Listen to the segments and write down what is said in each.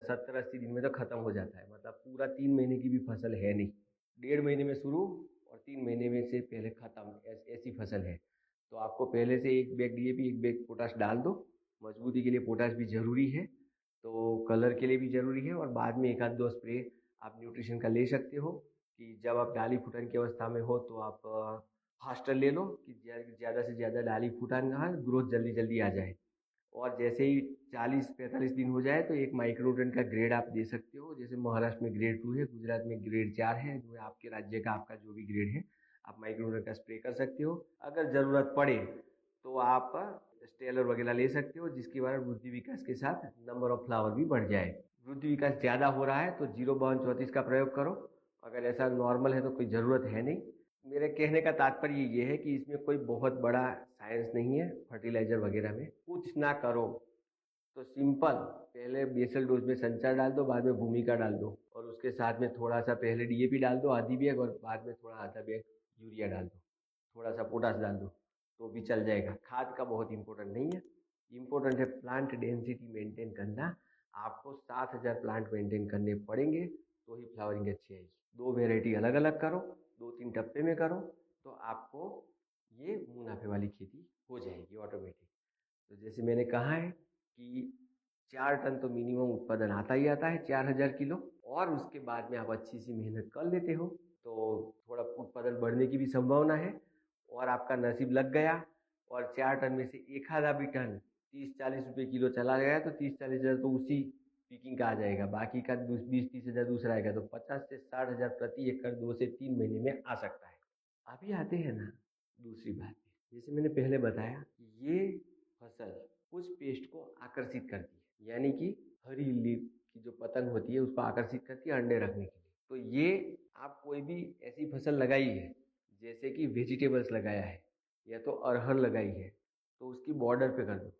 70-80 दिन में तो खत्म हो जाता है, मतलब पूरा 3 महीने की भी फसल है नहीं, 1.5 महीने में शुरू और 3 महीने में से पहले खत्म, ऐसी फसल है। तो आपको पहले से एक बैग डीएपी एक बैग पोटाश डाल दो। मजबूती के लिए पोटाश भी जरूरी है, तो कलर के लिए भी जरूरी है, और बाद में एक आध दो स्प्रे आप न्यूट्रिशन का ले सकते हो कि जब आप डाली फुटन की अवस्था में हो तो आप फास्टर ले लो कि ज़्यादा से ज़्यादा डाली फुटन का ग्रोथ जल्दी जल्दी आ जाए। और जैसे ही 40-45 दिन हो जाए तो एक माइक्रोन्यूट्रिएंट का ग्रेड आप दे सकते हो, जैसे महाराष्ट्र में ग्रेड 2 है, गुजरात में ग्रेड 4 है, जो आपके राज्य का आपका जो भी ग्रेड है आप माइक्रोन्यूट्रिएंट का स्प्रे कर सकते हो। अगर ज़रूरत पड़े तो आप स्टेलर वगैरह ले सकते हो, जिसके बाद वृद्धि विकास के साथ नंबर ऑफ फ्लावर भी बढ़ जाए। वृद्धि विकास ज़्यादा हो रहा है तो 05234 का प्रयोग करो, अगर ऐसा नॉर्मल है तो कोई ज़रूरत है नहीं। मेरे कहने का तात्पर्य ये है कि इसमें कोई बहुत बड़ा साइंस नहीं है, फर्टिलाइजर वगैरह में कुछ ना करो तो सिंपल, पहले बेसल डोज में संचार डाल दो, बाद में भूमिका डाल दो, और उसके साथ में थोड़ा सा पहले डीएपी डाल दो आधी बैग, और बाद में थोड़ा आधा बैग यूरिया डाल दो, थोड़ा सा पोटास डाल दो, तो भी चल जाएगा। खाद का बहुत इंपॉर्टेंट नहीं है, इंपॉर्टेंट है प्लांट डेंसिटी मेंटेन करना। आपको 7,000 प्लांट मेंटेन करने पड़ेंगे तो ही फ्लावरिंग अच्छी आएगी। 2 वेराइटी अलग अलग करो, 2-3 टप्पे में करो, तो आपको ये मुनाफे वाली खेती हो जाएगी ऑटोमेटिक। तो जैसे मैंने कहा है कि 4 टन तो मिनिमम उत्पादन आता ही आता है, 4,000 किलो, और उसके बाद में आप अच्छी सी मेहनत कर लेते हो तो थोड़ा उत्पादन बढ़ने की भी संभावना है। और आपका नसीब लग गया और 4 टन में से एक आधा भी टन 30-40 रुपये किलो चला गया तो 30-40 हज़ार तो उसी पिकिंग का आ जाएगा, बाकी का 20-30 हज़ार दूसरा आएगा, तो 50 से 60 हज़ार प्रति एकड़ 2 से 3 महीने में आ सकता है। अभी आते हैं ना दूसरी बात पे, जैसे मैंने पहले बताया कि ये फसल कुछ पेस्ट को आकर्षित करती है, यानी कि हरी इल्ली की जो पतंग होती है उसको आकर्षित करती है अंडे रखने के लिए। तो ये आप कोई भी ऐसी फसल लगाई है, जैसे कि वेजिटेबल्स लगाया है या तो अरहर लगाई है, तो उसकी बॉर्डर पे कर दो,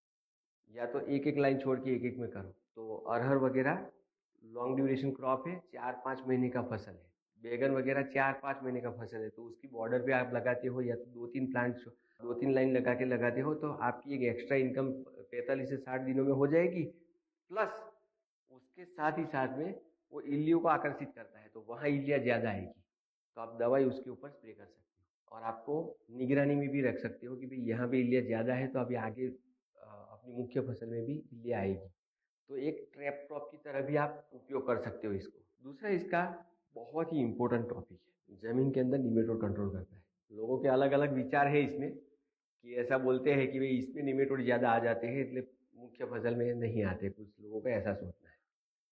या तो एक एक लाइन छोड़ के एक एक में करो। तो अरहर वगैरह लॉन्ग ड्यूरेशन क्रॉप है, 4-5 महीने का फसल है। बैगन वगैरह 4-5 महीने का फसल है, तो उसकी बॉर्डर पे आप लगाते हो या तो 2-3 प्लांट 2-3 लाइन लगा के लगाते हो, तो आपकी एक एक्स्ट्रा इनकम 45 से 60 दिनों में हो जाएगी। प्लस उसके साथ ही साथ में वो इल्लियों को आकर्षित करता है, तो वहाँ इल्लियाँ ज़्यादा आएगी, तो आप दवाई उसके ऊपर स्प्रे कर सकते हो, और आपको निगरानी में भी रख सकते हो कि भाई यहाँ पे इल्लियाँ ज़्यादा है तो अभी आगे अपनी मुख्य फसल में भी इल्लियाँ आएगी। तो एक ट्रैप क्रॉप की तरह भी आप उपयोग कर सकते हो इसको। दूसरा इसका बहुत ही इम्पोर्टेंट टॉपिक है, जमीन के अंदर निमेटोड कंट्रोल करता है। लोगों के अलग अलग विचार है इसमें, कि ऐसा बोलते हैं कि भाई इसमें निमेटोड ज़्यादा आ जाते हैं इसलिए मुख्य फसल में नहीं आते, कुछ लोगों का ऐसा सोचना है।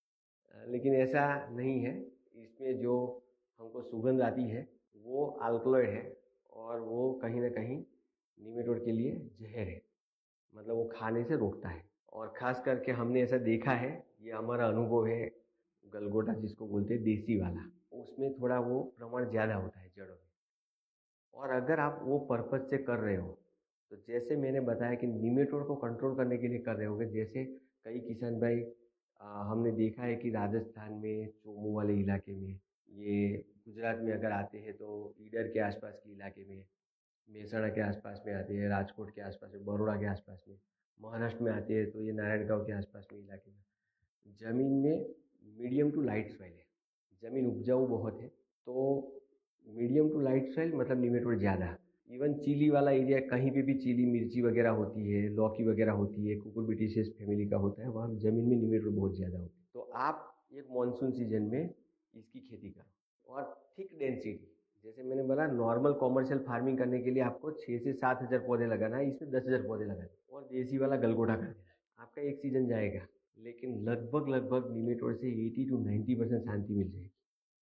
लेकिन ऐसा नहीं है। इसमें जो हमको सुगंध आती है वो अल्कलॉइड है, और वो कहीं ना कहीं निमेटोड के लिए जहर है, मतलब वो खाने से रोकता है। और खास करके हमने ऐसा देखा है, ये हमारा अनुभव है, गलगोटा जिसको बोलते हैं देसी वाला, उसमें थोड़ा वो प्रमाण ज़्यादा होता है जड़ों में। और अगर आप वो पर्पज से कर रहे हो, तो जैसे मैंने बताया कि निमेटोड को कंट्रोल करने के लिए कर रहे होगे, जैसे कई किसान भाई हमने देखा है कि राजस्थान में चोमू वाले इलाके में, ये गुजरात में अगर आते हैं तो ईडर के आसपास के इलाके में, मेहसाणा के आसपास में आते हैं, राजकोट के आसपास में, बड़ौदा के आसपास में, महाराष्ट्र में आते हैं तो ये नारायणगांव के आसपास में इलाके में जमीन में मीडियम टू लाइट सॉइल है, जमीन उपजाऊ बहुत है। तो मीडियम टू लाइट सॉइल मतलब निमेटोड ज़्यादा। इवन चिली वाला एरिया, कहीं पे भी चिली मिर्ची वगैरह होती है, लौकी वगैरह होती है, कुकुरबिटेशियस फैमिली का होता है, वहाँ जमीन में निमेटोड बहुत ज़्यादा होते हैं। तो आप एक मानसून सीजन में इसकी खेती करो। और थिक डेंसिटी, जैसे मैंने बोला नॉर्मल कॉमर्शियल फार्मिंग करने के लिए आपको 6 से 7 हज़ार पौधे लगाना है, इसमें 10,000 पौधे लगाना है, और देसी वाला गलगोटा कर देना है, आपका एक सीजन जाएगा। लेकिन लगभग लगभग निमेटोड से 80 to 90% शांति मिल जाएगी।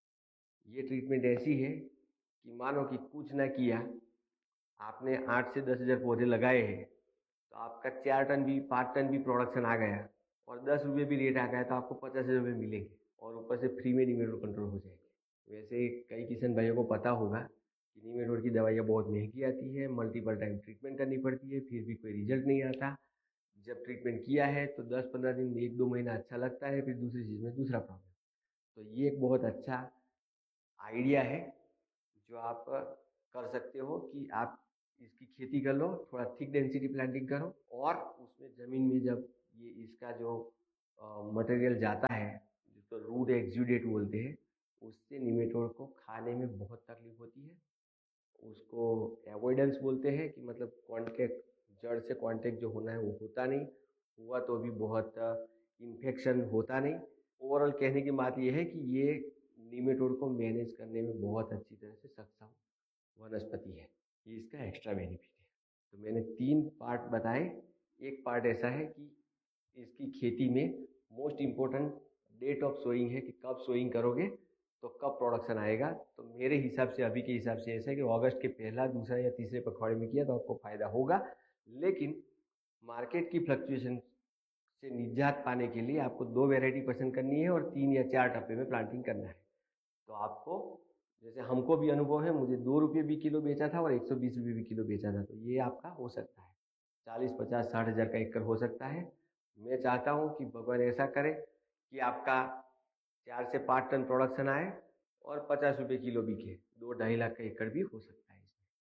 ये ट्रीटमेंट ऐसी है कि मानो कि कुछ ना किया, आपने 8 से 10 हज़ार पौधे लगाए हैं, तो आपका 4 टन भी 5 टन भी प्रोडक्शन आ गया और 10 रुपये भी रेट आ गया, तो आपको 50,000 रुपये मिलेंगे, और ऊपर से फ्री में निमेटोड कंट्रोल हो जाएंगे। वैसे कई किसान भाइयों को पता होगा कि निमेटोड की दवाइयाँ बहुत महंगी आती है, मल्टीपल टाइम ट्रीटमेंट करनी पड़ती है, फिर भी कोई रिजल्ट नहीं आता। जब ट्रीटमेंट किया है तो 10-15 दिन, 1-2 महीना अच्छा लगता है, फिर दूसरी चीज़ में दूसरा प्रॉब्लम। तो ये एक बहुत अच्छा आइडिया है जो आप कर सकते हो कि आप इसकी खेती कर लो, थोड़ा थिक डेंसिटी प्लांटिंग करो, और उसमें ज़मीन में जब ये इसका जो मटेरियल जाता है, जिसको रूट एक्सुडेट बोलते हैं, उससे निमेटोड को खाने में बहुत तकलीफ होती है। उसको एवॉइडेंस बोलते हैं कि मतलब कांटेक्ट, जड़ से कांटेक्ट जो होना है वो होता नहीं, हुआ तो भी बहुत इन्फेक्शन होता नहीं। ओवरऑल कहने की बात ये है कि ये निमेटोड को मैनेज करने में बहुत अच्छी तरह से सक्षम वनस्पति है। ये इसका एक्स्ट्रा बेनिफिट है। तो मैंने 3 पार्ट बताए। एक पार्ट ऐसा है कि इसकी खेती में most important date of sowing है कि कब सोइंग करोगे तो कब प्रोडक्शन आएगा। तो मेरे हिसाब से, अभी के हिसाब से ऐसा है कि अगस्त के पहला, दूसरा या तीसरे पखवाड़े में किया तो आपको फायदा होगा। लेकिन मार्केट की फ्लक्चुएशन से निजात पाने के लिए आपको 2 वैरायटी पसंद करनी है और 3 या 4 टप्पे में प्लांटिंग करना है। तो आपको, जैसे हमको भी अनुभव है, मुझे 2 रुपये भी किलो बेचा था और 120 रुपये भी किलो बेचा था। तो ये आपका हो सकता है 40, 50, 60 हज़ार का एकड़ हो सकता है। मैं चाहता हूँ कि भगवान ऐसा करे कि आपका 4 से 5 टन प्रोडक्शन आए और 50 रुपये किलो बिके। 2-2.5 लाख का एकड़ भी हो सकता है इसमें।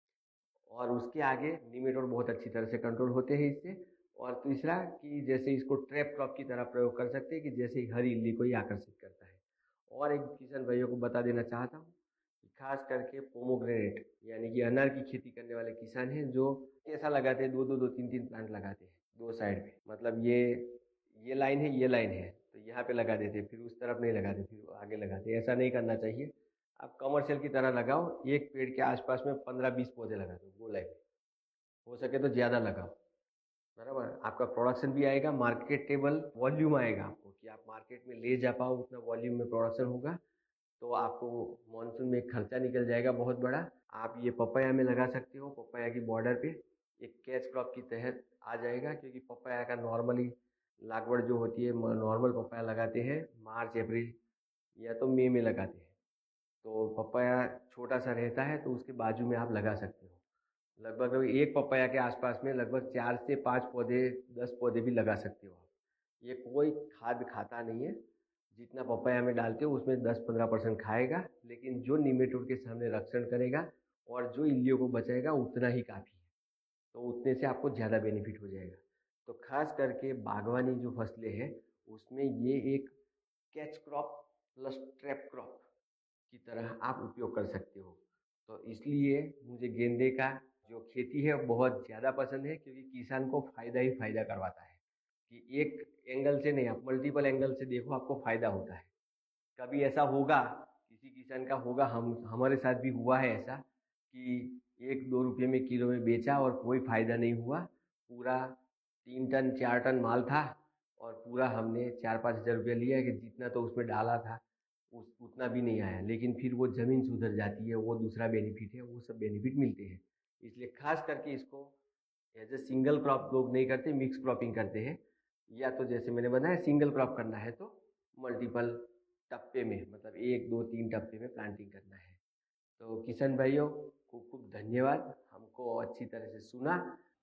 और उसके आगे निमेटोड बहुत अच्छी तरह से कंट्रोल होते हैं इससे। और तीसरा कि जैसे इसको ट्रैप क्रॉप की तरह प्रयोग कर सकते हैं कि जैसे ही हरी इल्ली को ही आकर्षित करता है। और एक किसान भाइयों को बता देना चाहता हूँ कि खास करके पोमोग्रेनेट यानी कि अनार की खेती करने वाले किसान हैं जो ऐसा लगाते हैं, दो दो दो तीन तीन प्लांट लगाते हैं दो साइड में। मतलब ये लाइन है, ये लाइन है, तो यहाँ पे लगा देते, फिर उस तरफ नहीं लगाते, फिर आगे लगाते। ऐसा नहीं करना चाहिए। आप कमर्शियल की तरह लगाओ, एक पेड़ के आसपास में 15-20 पौधे लगा दो गोलाई में, हो सके तो ज़्यादा लगाओ। बराबर, आपका प्रोडक्शन भी आएगा, मार्केटेबल वॉल्यूम आएगा आपको कि आप मार्केट में ले जा पाओ, उतना वॉल्यूम में प्रोडक्शन होगा। तो आपको मानसून में खर्चा निकल जाएगा बहुत बड़ा। आप ये पपाया में लगा सकते हो, पपाया की बॉर्डर पे एक कैच क्रॉप की तहत आ जाएगा, क्योंकि पपाया का नॉर्मली लागवड़ जो होती है, नॉर्मल पपाया लगाते हैं मार्च अप्रैल या तो मई में लगाते हैं। तो पपाया छोटा सा रहता है तो उसके बाजू में आप लगा सकते हो। लगभग एक पपाया के आसपास में लगभग 4 से 5 पौधे, 10 पौधे भी लगा सकते हो आप। ये कोई खाद खाता नहीं है। जितना पपाया में डालते हो उसमें 10-15% खाएगा, लेकिन जो निमेटोड के सामने रक्षण करेगा और जो इल्लियों को बचाएगा उतना ही काफ़ी है। तो उतने से आपको ज़्यादा बेनिफिट हो जाएगा। तो खास करके बागवानी जो फसलें हैं उसमें ये एक catch crop plus trap crop की तरह आप उपयोग कर सकते हो। तो इसलिए मुझे गेंदे का जो खेती है वो बहुत ज़्यादा पसंद है, क्योंकि किसान को फ़ायदा ही फ़ायदा करवाता है कि एक एंगल से नहीं, आप मल्टीपल एंगल से देखो, आपको फ़ायदा होता है। कभी ऐसा होगा, किसी किसान का होगा, हम हमारे साथ भी हुआ है ऐसा कि 1-2 रुपये में किलो में बेचा और कोई फ़ायदा नहीं हुआ। पूरा 3 टन 4 टन माल था और पूरा हमने 4-5 हज़ार रुपया लिया कि जितना तो उसमें डाला था उस उतना भी नहीं आया। लेकिन फिर वो ज़मीन सुधर जाती है, वो दूसरा बेनिफिट है, वो सब बेनिफिट मिलते हैं। इसलिए खास करके इसको एज ए सिंगल क्रॉप लोग नहीं करते, मिक्स क्रॉपिंग करते हैं। या तो जैसे मैंने बताया सिंगल क्रॉप करना है तो मल्टीपल टप्पे में, मतलब 1, 2, 3 टप्पे में प्लांटिंग करना है। तो किसान भाइयों, खूब खूब धन्यवाद, हमको अच्छी तरह से सुना।